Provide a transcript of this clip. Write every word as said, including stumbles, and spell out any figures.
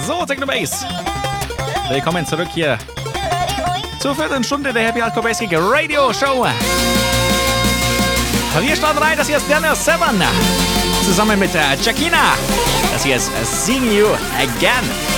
So, Techno Bass. Willkommen zurück hier zur vierten Stunde der Happy Hardcore Basic Radio Show. Wir starten rein, das hier ist Daniel Seven zusammen mit äh, Jakina. Das hier ist äh, Seeing You Again.